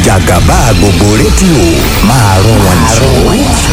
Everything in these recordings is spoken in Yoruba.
Jàgàbá gbogbo rédíò máa rọ wọn jù.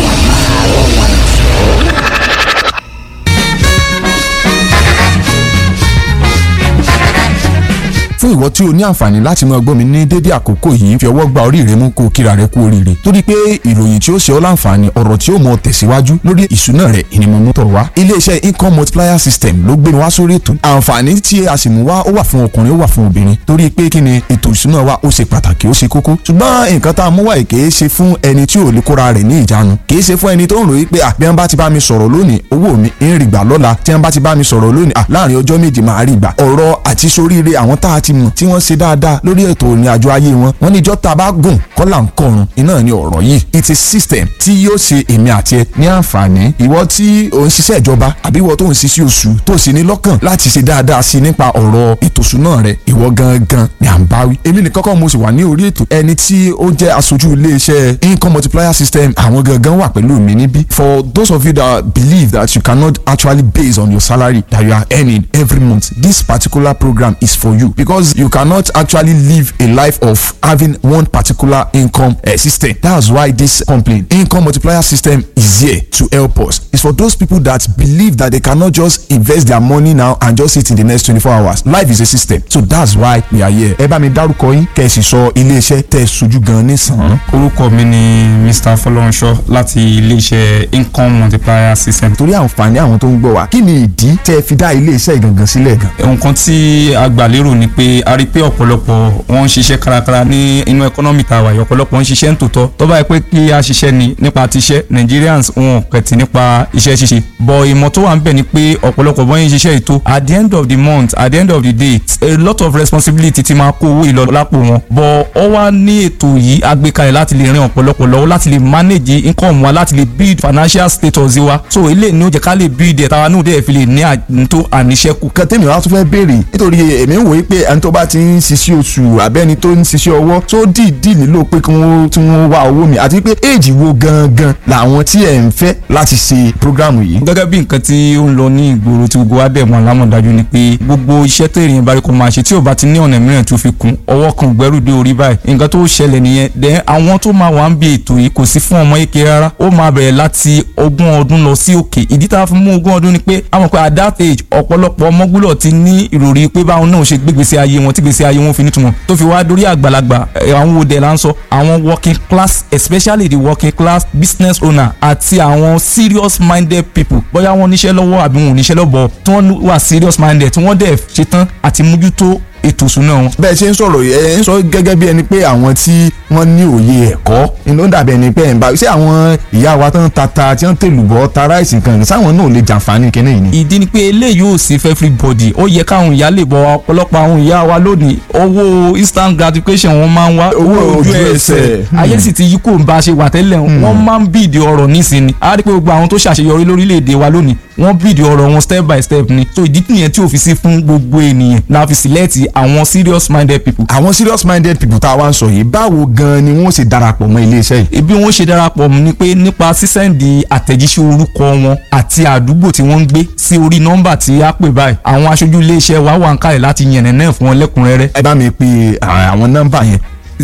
Fún ìwọ tí o ní àǹfààní láti máa gbọ́ mi ní dédé àkókò yìí, fi ọwọ́ gba orí rẹ mú kó kíra rẹ kú oríire, torí pé ìròyìn tí ó ṣe ọ́ láǹfààní, ọ̀rọ̀ tí ó mọ tẹ̀síwájú lórí ìṣúná rẹ ìnimọ̀ mú tọ̀ wá. Iléeṣẹ́ income multiplier system ló gbé wá sórí ètò. Àǹfààní tí a sì mú wá ó wà fún ọkùnrin ó wà fún obìnrin, torí pé kí ni ètò ìṣúná wa ó ṣe pàtàkì ó ṣe kókó. Ṣùgbọ́n nǹkan tá a mú wá kì í ṣe fún ẹni tí ò lè kóra rẹ̀ ní ìjánu, kì í ṣe fún ẹni tó ń ròyìn pé bí wọ́n bá ti bá mi sọ̀rọ̀ lónìí owó mi ń rí gbà lọ́la, tí wọ́n bá ti bá mi sọ̀rọ̀ lónìí láàrin ọjọ́ méje máa rí gbà. Ọ̀rọ̀ àti soríire àwọn tá a ti mọ̀ tí wọ́n ṣe dáadáa lórí ètò ìrìn àjò ayé wọn ní ìjọ tá a bá gùn kọ́là ń kọrun iná ni ọ̀rọ̀ yìí. It's a system tí yóò ṣe èmi àti ẹ ní àǹfààní. Ìwọ tí ò ń ṣiṣẹ́ ìjọba àbí ìwọ tó ń ṣiṣẹ́ oṣù tó sì ní lọ́kàn láti ṣe dáadáa sí nípa ọ̀rọ̀ ètò ìṣúná rẹ, ìwọ gangan ni à ń bá wí. Èmi nìkan kọ́ mo sì wà ní orí ètò, ẹni tí ó jẹ́ aṣojú iléeṣẹ́ income multiplier system àwọn gangan wà pẹ̀lú mi níbí. For those of you that believe that you cannot actually base on your salary that you are earning every month, this particular program is for you, because you cannot actually live a life of having one particular income system. That's why this complaint income multiplier system is here to help us. It's for those people that believe that they cannot just invest their money now and just sit in the next 24 hours. Life is a system, so that's why we are here. Ẹ bá mi dárúkọ yín kẹ́ ẹ sì sọ iléeṣẹ́ tẹ́ sojú gan nísàn. Orúkọ mi ni Mr. Fọlọ́runṣọ́ láti iléeṣẹ́ income multiplier system. Torí àǹfààní àwọn tó ń gbọ́ wa, kí ni ìdí tẹ́ fi dá iléeṣẹ́ ìgangan sílẹ̀ gan? Nǹkan tí a gbà lérò ni pé a rí pé ọ̀pọ̀lọpọ̀ wọ́n ń ṣiṣẹ́ kárakára ní inú ẹkọ́nọ́mì tá a wà yìí, ọ̀pọ̀lọpọ̀ ń ṣiṣẹ́ ń tòótọ́. Tó bá yẹ pé kí a ṣiṣẹ́ ni nípa tiṣẹ́, Nigerians wọn kẹ̀tì nípa iṣẹ́ ṣíṣe. Bọ̀ ìmọ̀ tó wà ń bẹ̀ ni pé ọ̀pọ̀lọpọ̀ bọ́ yín ṣiṣẹ́ ètò, at the end of the month, at the end of the day, a lot of responsibility ti máa kó owó ìlọ lápò wọn. Bọ̀ ọ wá ní ètò yìí agbékalẹ̀ láti lè ran ọ̀pọ̀lọpọ̀ lọ́wọ́ láti lè manage income wa, láti lè build financial status wa. So ilé ní ó jẹ́ ká lè build ẹ̀ táwa náà dẹ̀ fi lè ní àtúntò àníṣẹ́kù. Kan tèmi wá tún fẹ́ béèrè, nítorí èmi ń wòye pé ẹni tó bá ti ń ṣiṣẹ́ oṣù àbẹ́ni tó ń ṣiṣẹ́ ọwọ́ tó dìídì nílò pé kí wọ́n wá owó mi, àti pé éèjì wo gangan làwọn tí ẹ̀ ń fẹ́ láti ṣe prógrámù yìí. Gẹ́gẹ́ bí nǹkan tí ó ń lọ ní ìgboro tí gbogbo wa dẹ̀ mọ̀ lámọ̀dájú ni pé gbogbo iṣẹ́ tó èèyàn bá rí kó máa ṣe tí ò bá ti ní ọ̀nà mìíràn tó fi kún, ọwọ́ kan gbẹ́rù dé orí báyìí. Nǹkan tó ṣẹlẹ̀ nìyẹn. Then àwọn tó máa wà ń bí ètò yìí kò sí fún ọmọ yìí kéré rárá, ó máa bẹ̀rẹ̀ láti ogún ọdún lọ sí òkè. Ìdí tá a fi mú ogún ọdún ni pé a mọ̀ pé at that age ọ̀pọ̀lọpọ̀ ọmọ gbúdọ̀ ti ní ìròrí pé báwọn náà ṣe gbégbèsè ayé wọn tí gbèsè ayé wọn fi nítumọ̀ tó fi wá dórí àgbàlagbà. Àwọn òde là ń sọ àwọn working class, especially the working class business owner àti àwọn serious minded people, bóyá wọ́n níṣẹ́ lọ́wọ́ àbí wọn ò níṣẹ́ lọ́bọ̀, tí wọ́n wà serious minded tí wọ́n dẹ̀ ṣetán àti mójútó ètò ìṣúná wọn. Bẹ́ẹ̀ ṣe ń sọ̀rọ̀ ẹ̀ ń sọ gẹ́gẹ́ bí ẹni pé àwọn tí wọ́n ní òye ẹ̀kọ́ ló ń dàbí ẹni pé ẹ̀ ń bá ṣé àwọn ìyá wa tán tata tí wọ́n tèlùbọ́ ta ráìsì kan sáwọn náà lè jàǹfààní kínní yìí ni. Ìdí ni pé eléyìí ò sí fẹ́ everybody. Ó yẹ káwọn ìyá lè bọ̀. Ọ̀pọ̀lọpọ̀ àwọn ìyá wa lónìí owó instant gratification wọn máa ń wá owó ojú ẹsẹ̀. Ayé sì ti yí kò ń bá a ṣe wà tẹ́lẹ̀, wọ́n máa ń bìdì ọ̀rọ̀ nísìnyí. A rí pé gbogbo àwọn tó ṣàṣeyọrí lórílẹ̀‐èdè wa lónìí wọ́n bìdì ọ̀rọ̀ wọn step by step ni. So ìdí nìyẹn tí ò fi sí fún gbogbo ènìyàn la fi select àwọn serious minded people. Àwọn serious minded people tá a wá ń sọ yìí, báwo gan ni wọ́n ṣe darapọ̀ mọ́ iléeṣẹ́ yìí? Ibi wọ́n ṣe darapọ̀ ni pé nípa sísẹ́ǹdì àtẹ̀jíṣẹ́ orúkọ wọn àti àdúgbò tí wọ́n ń gbé sí orí nọ́mbà tí a pè báyìí. Àwọn aṣojú iléeṣẹ́ wa wà ń kalẹ̀ láti yànnàná fún wọn lẹ́kùnrẹ́rẹ́. Ẹ bá mi pe àwọn nọ́mbà yẹn.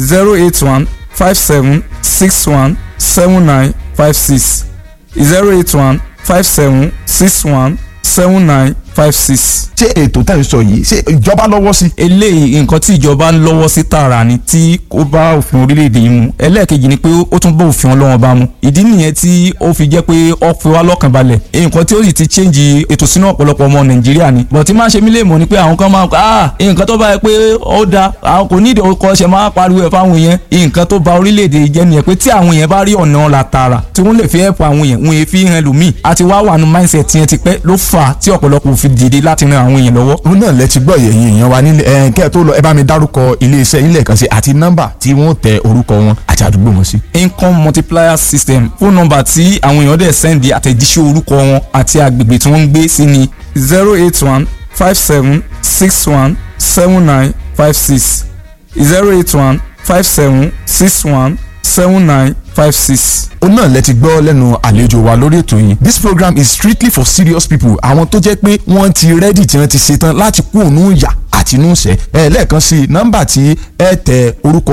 08157617956 08157617956. Ṣé ètò tá à ń sọ yìí ṣé ìjọba lọ́wọ́ sí? Eléyìí nǹkan tí ìjọba ń lọ́wọ́ sí tààrà ni tí ó bá òfin orílẹ̀-èdè yìí mu. Ẹlẹ́ẹ̀kejì ni pé ó tún bá òfin Ọlọ́run bá mu. Ìdí nìyẹn tí ó fi jẹ́ pé ó fi wá lọ́kàn balẹ̀. Nǹkan tí ó sì ti change ètò sínú ọ̀pọ̀lọpọ̀ ọmọ Nàìjíríà ni. Bọ̀ tí máa ṣe mí lè mọ̀ ni pé àwọn kan máa nǹkan tó bá yẹ pé ó da àwọn kò ní ìdíwọ́ ṣe máa pariwo ẹ̀ fáwọn èèyàn. Nǹkan tó ba orílẹ̀-èdè jẹ́ nìyẹn pé tí àwọn èèyàn bá rí ọ̀nà ọ̀la tààrà tí wọ́n lè fi help àwọn èèyàn wọn fi hàn lómi àti wá wà nù mindset yẹn ti pẹ́ ló fà á tí ọ̀pọ̀lọpọ̀ fi dìde láti ran àwọn èèyàn lọ́wọ́. Òun náà lẹ ti gbọ́ yẹ̀yìn èèyàn wa nílé kẹ́ ẹ̀ tó lọ ẹ bá mi dárúkọ iléeṣẹ́ yín lẹ́ẹ̀kan sí àti nọ́mbà tí wọ́n tẹ orúkọ wọn àti àdúgbò wọn sí. Income multiplier system fóònù nọ́mbà tí àwọn èèyàn dẹ̀ sẹ́ndì àtẹ̀jíṣẹ́ orúkọ wọn àti agbègbè tí wọ́n ń gbé sí ni 08157617956 08157617956. ó náà lẹ ti gbọ́ lẹ́nu àlejò wa lórí ètò yìí. This program is strictly for serious people. Àwọn tó jẹ́ pé wọ́n ti rẹ́dì tí wọ́n ti ṣetán láti kú òun yà àtinúṣẹ́. Lẹ́ẹ̀kan sí nọ́mbà tí ẹ tẹ orúkọ